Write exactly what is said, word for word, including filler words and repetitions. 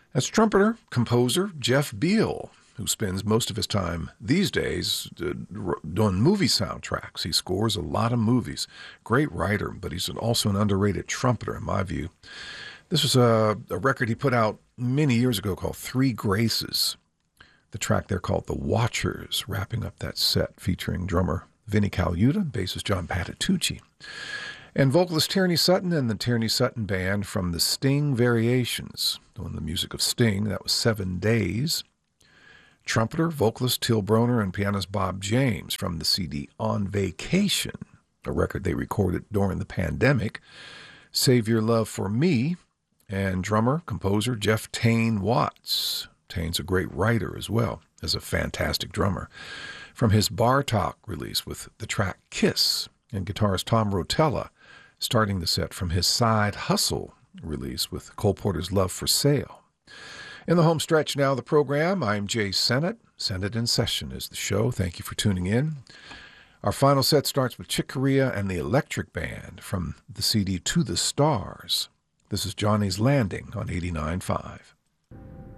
That's trumpeter, composer Jeff Beal, who spends most of his time these days uh, doing movie soundtracks. He scores a lot of movies. Great writer, but he's also an underrated trumpeter, in my view. This was a, a record he put out many years ago called Three Graces. The track there called The Watchers, wrapping up that set featuring drummer Vinnie Colaiuta, bassist John Patitucci, and vocalist Tierney Sutton and the Tierney Sutton Band from the Sting Variations, doing the music of Sting. That was Seven Days. Trumpeter, vocalist Till Broner, and pianist Bob James from the C D On Vacation, a record they recorded during the pandemic. Save Your Love for Me, and drummer, composer Jeff Tane Watts. Tane's a great writer as well as a fantastic drummer. From his Bar Talk release with the track Kiss, and guitarist Tom Rotella starting the set from his Side Hustle release with Cole Porter's Love for Sale. In the home stretch now of the program, I'm Jay Sennett. Sennett in Session is the show. Thank you for tuning in. Our final set starts with Chick Corea and the Electric Band from the C D To the Stars. This is Johnny's Landing on eighty-nine point five.